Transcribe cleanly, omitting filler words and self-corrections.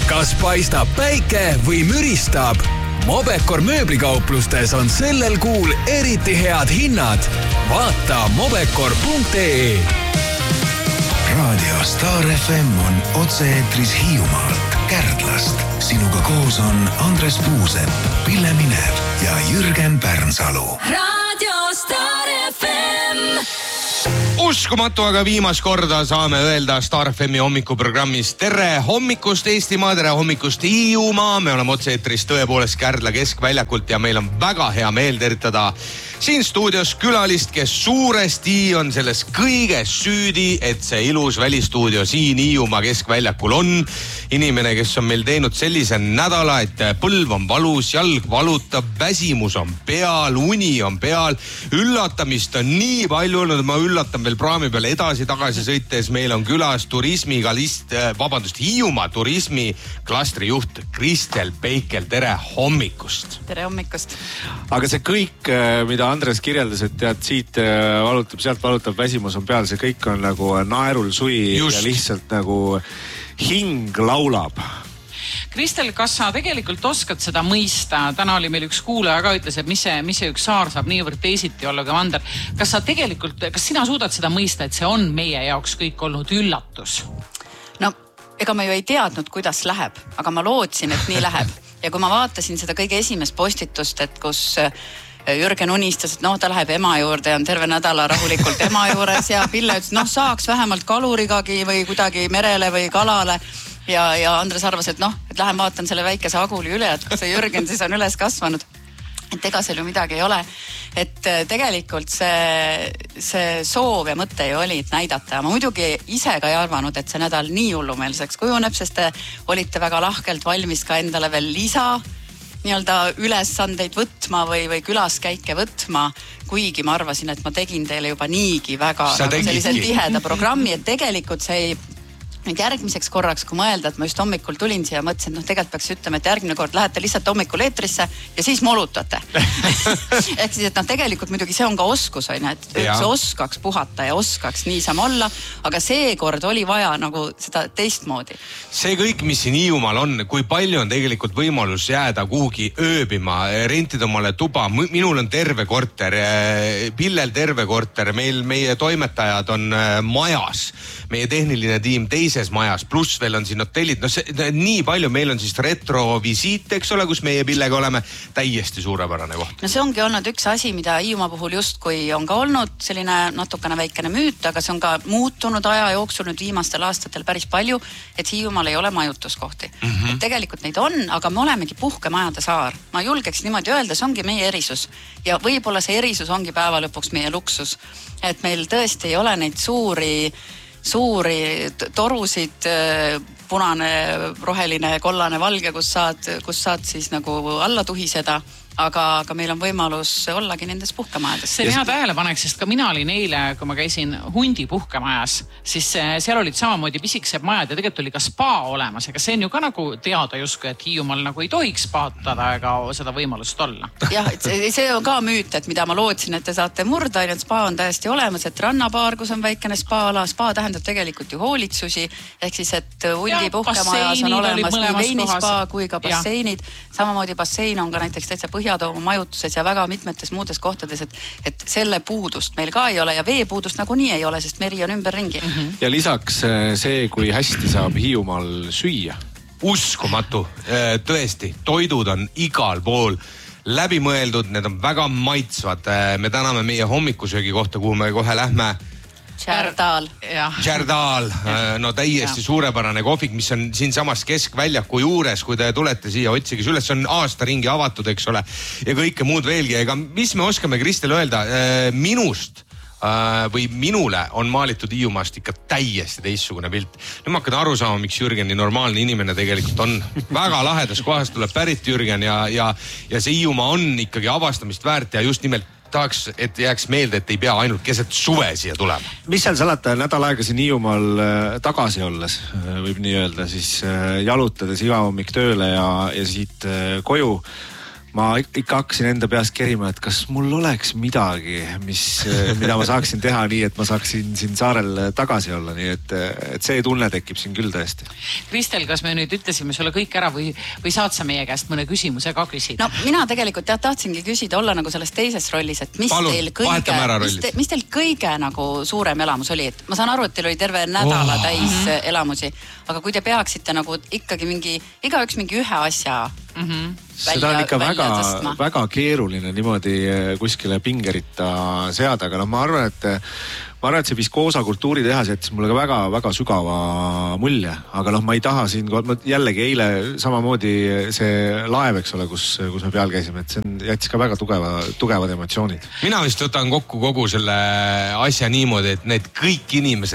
Kas paistab päike või müristab? Mobecor mööblikauplustes on sellel kuul eriti head hinnad. Vaata mobecor.ee. Raadio Star FM on otse-eetris Hiiumaalt, Kärdlast. Sinuga koos on Andres Puusepp, Pille Minev ja Jürgen Pärnsalu. Raadio Star FM. Uskumatu, aga viimast korda saame öelda Star FMi hommikuprogrammis tere hommikust Eestimaa, tere hommikust Hiiumaa. Me oleme otse-eetris tõepoolest Kärdla keskväljakult ja meil on väga hea meel tervitada siin stuudios külalist, kes suuresti on selles kõiges süüdi, et see ilus välistuudio siin Hiiumaa keskväljakul on. Inimene, kes on meil teinud sellise nädala, et põlv on valus, jalg valutab, väsimus on peal, uni on peal, üllatamist on nii palju olnud, ma üllatan veel praami peale edasi-tagasi sõites. Meil on külas Hiiumaa turismi klastri juht Kristel Peikel. Tere hommikust! Tere hommikust! Aga see kõik, mida Andres kirjeldas, et tead, siit valutab, sealt valutab, väsimus on peal, see kõik on nagu naerul sui. Just. Ja lihtsalt nagu hing laulab. Kristel, kas sa tegelikult oskad seda mõista? Täna oli meil üks kuulaja ka ütles, et mis see üks saar saab niivõrd teisiti olla kui Vander. Kas sina suudad seda mõista, et see on meie jaoks kõik olnud üllatus? No, ega ma ju ei teadnud, kuidas läheb, aga ma lootsin, et nii läheb. Ja kui ma vaatasin seda kõige esimest postitust, et kus Jürgen unistas, et ta läheb ema juurde ja on terve nädala rahulikult ema juures ja Pille ütles, saaks vähemalt kalurigagi või kuidagi merele või kalale. Ja Andres arvas, et lähen vaatan selle väikese Aguli üle, et see Jürgen siis on üles kasvanud. Et ega seal ju midagi ei ole. Et tegelikult see soov ja mõte ju oli, et näidata. Ma muidugi ise ka ei arvanud, et see nädal nii hullumeelseks kujuneb, sest te olite väga lahkelt valmis ka endale veel lisa ülesandeid võtma või külaskäike võtma, kuigi ma arvasin, et ma tegin teile juba niigi väga sellise tiheda programmi, et tegelikult see ei järgmiseks korraks, kui mõelda, et ma just hommikul tulin siia ja mõtlesin, tegelikult peaks ütlema, et järgmine kord lähete lihtsalt hommikul eetrisse ja siis molutate. Ehk siis, et tegelikult muidugi see on ka oskus, et üks oskaks puhata ja oskaks niisama olla, aga seekord oli vaja nagu seda teistmoodi. See kõik, mis siin Hiiumaal on, kui palju on tegelikult võimalus jääda kuhugi ööbima, rentida omale tuba. Minul on terve korter, Pillel terve korter, meie toimetajad on majas, meie tehniline tiim teises majas, pluss veel on siin hotellid. Nii palju, meil on siis retrovisiit, eks ole, kus meie Pillega oleme, täiesti suurepärane koht. See ongi olnud üks asi, mida Hiiumaa puhul justkui on ka olnud selline natukene väikene müüt, aga see on ka muutunud aja jooksul nüüd viimastel aastatel päris palju, et Hiiumaal ei ole majutuskohti. Et tegelikult neid on, aga me olemegi puhkemajade saar. Ma julgeks niimoodi öelda, see ongi meie erisus. Ja võib-olla see erisus ongi päeva lõpuks meie luksus. Et meil tõesti ei ole neid suuri torusid, punane, roheline, kollane, valge, kus saad siis nagu alla tuhiseda. Aga meil on võimalus ollagi nendes puhkemajades. See on hea tähelepanek, sest ka mina olin eile, kui ma käisin hundi puhkemajas, siis seal olid samamoodi pisikesed majad ja tegelikult oli ka spa olemas. Ega see on ju ka nagu teada justkui, et Hiiumaal nagu ei tohiks spaatada ega seda võimalust olla. Jah, see on ka müüt, et mida ma lootsin, et te saate murda, et spa on täiesti olemas, et rannapaar, kus on väikene spa-ala. Spa tähendab tegelikult ju hoolitsusi, ehk siis, et hundi puhkemajas on olemas nii veinispa kui ka basseinid. Samamoodi bassein on ka näiteks täitsa Põhjatooma majutuses ja väga mitmetes muudes kohtades, et selle puudust meil ka ei ole ja veepuudust nagu nii ei ole, sest meri on ümberringi. Ja lisaks see, kui hästi saab Hiiumaal süüa. Uskumatu, tõesti, toidud on igal pool läbi mõeldud, need on väga maitsvad. Me täname meie hommikusöögi kohta, kuhu me kohe lähme. Tšärdaal, täiesti suurepärane kohvik, mis on siin samas keskväljaku juures, kui te tulete siia, otsige üles, on aasta ringi avatud, eks ole, ja kõike muud veelgi. Ega mis me oskame, Kristel, öelda? Minust või minule on maalitud Hiiumaast ikka täiesti teistsugune pilt. Nüüd ma hakkan aru saama, miks Jürgen nii normaalne inimene tegelikult on. Väga lahedas kohast tuleb pärit Jürgen ja see Hiiumaa on ikkagi avastamist väärt ja just nimelt tahaks, et jääks meelde, et ei pea ainult keset suve siia tulema. Mis seal salata nädal aega siin Hiiumaal tagasi olles, võib nii öelda, siis jalutades iga hommik tööle ja siit koju. ma ikka hakkasin enda peas kerima, et kas mul oleks midagi, mida ma saaksin teha nii, et ma saaksin siin saarel tagasi olla, nii et see tunne tekib siin küll tõesti. Kristel, kas me nüüd ütlesime sulle kõik ära või saad sa meie käest mõne küsimuse ka küsida? No mina tegelikult tahtsingi küsida olla nagu selles teises rollis, et mis teil kõige nagu suurem elamus oli, et ma saan aru, et teil oli terve nädala täis elamusi, aga kui te peaksite nagu ikkagi igaüks mingi ühe asja seda on ikka väga keeruline niimoodi kuskile pingerita seada, aga ma arvan, et see Viskoosa kultuuritehas jättis mulle ka väga sügava mulje, aga ma ei taha siin jällegi eile samamoodi see laev, eks ole, kus me peal käisime, et see jättis ka väga tugevad emotsioonid. Mina vist võtan kokku kogu selle asja niimoodi, et need kõik inimesed